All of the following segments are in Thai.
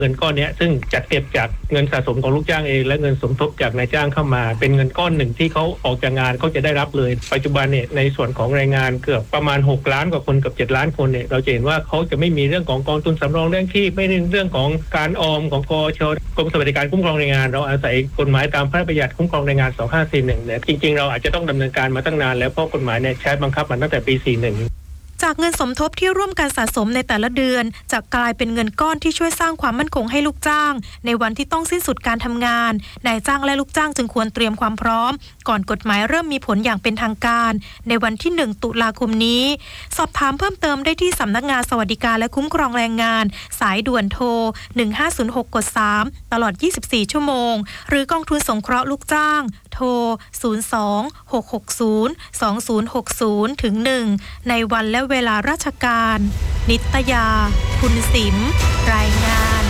เงินก้อนนี้ซึ่งจัดเก็บจากเงินสะสมของลูกจ้างเองและเงินสมทบจากนายจ้างเข้ามาเป็นเงินก้อนหนึ่งที่เขาออกจากงานเขาจะได้รับเลยปัจจุบันเนี่ยในส่วนของแรงงานเกือบประมาณ6ล้านกว่าคนกับ7ล้านคนเนี่ยเราจะเห็นว่าเขาจะไม่มีเรื่องของกองทุนสำรองเลี้ยงชีพไม่ได้เรื่องของการออมของกช.กรมสวัสดิการคุ้มครองแรงงานเราอาศัยกฎหมายตามพระราชบัญญัติคุ้มครองแรงงาน2541เนี่ยจริงๆเราอาจจะต้องดำเนินการมาตั้งนานแล้วเพราะกฎหมายเนี่ยใช้บังคับมาตั้งแต่ปี41 จากเงินสมทบที่ร่วมกันสะสมในแต่ละเดือนจะกลายเป็นเงินก้อนที่ช่วยสร้างความมั่นคงให้ลูกจ้างในวันที่ต้องสิ้นสุดการทำงานนายจ้างและลูกจ้างจึงควรเตรียมความพร้อมก่อนกฎหมายเริ่มมีผลอย่างเป็นทางการในวันที่1ตุลาคมนี้สอบถามเพิ่มเติมได้ที่สำนักงานสวัสดิการและคุ้มครองแรงงานสายด่วนโทร1506กด3ตลอด24ชั่วโมงหรือกองทุนสงเคราะห์ลูกจ้างโทร02-660-2060 ถึง 1ในวันและเวลาราชการนิตยาคุณสิมรายงาน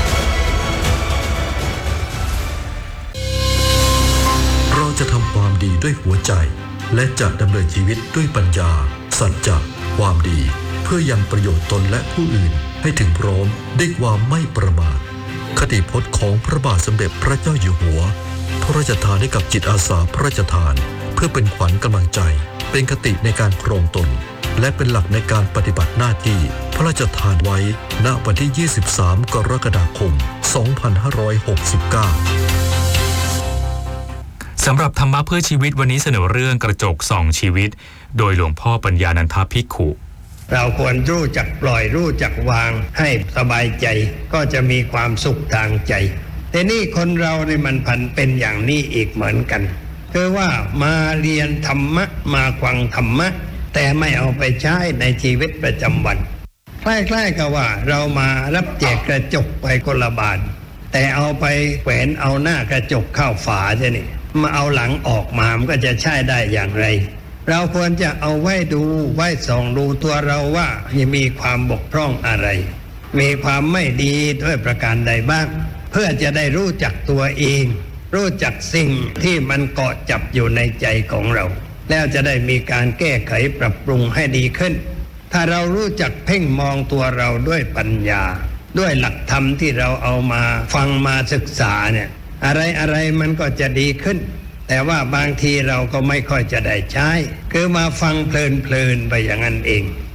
เราจะทำความดีด้วยหัวใจและจะดำเนินชีวิตด้วยปัญญาสัจจะความดีเพื่อยังประโยชน์ตนและผู้อื่นให้ถึงพร้อมด้วยความไม่ประมาทคติพจน์ของพระบาทสมเด็จพระเจ้าอยู่หัวพระราชทานให้กับจิตอาสาพระราชทานเพื่อเป็นขวัญกำลังใจเป็นคติในการครองตนและเป็นหลักในการปฏิบัติหน้าที่พระราชทานไว้ณวันที่23กรกฎาคม2569 สำหรับธรรมะเพื่อชีวิตวันนี้เสนอเรื่องกระจกส่องชีวิตโดยหลวงพ่อปัญญานันทภิกขุเราควรรู้จักปล่อยรู้จักวางให้สบายใจก็จะมีความสุขทางใจแต่นี่คนเราเนี่ยมันพันเป็นอย่างนี้อีกเหมือนกันคือว่ามาเรียนธรรมะมาฟังธรรมะแต่ไม่เอาไปใช้ในชีวิตประจำวันคล้ายๆกับว่าเรามารับแจกกระจกไปคนละบาทแต่เอาไปแขวนเอาหน้ากระจกเข้าฝาใช่นี่มาเอาหลังออกมามันก็จะใช้ได้อย่างไรเราควรจะเอาไว้ดูไว้ส่องดูตัวเราว่ามีความบกพร่องอะไรมีความไม่ดีด้วยประการใดบ้างเพื่อจะได้รู้จักตัวเองรู้จักสิ่งที่มันเกาะจับอยู่ในใจของเราแล้วจะได้มีการแก้ไขปรับปรุงให้ดีขึ้นถ้าเรารู้จักเพ่งมองตัวเราด้วยปัญญาด้วยหลักธรรมที่เราเอามาฟังมาศึกษาเนี่ยอะไรมันก็จะดีขึ้นแต่ว่าบางทีเราก็ไม่ค่อยจะได้ใช้คือมาฟังเพลินๆไปอย่างนั้นเอง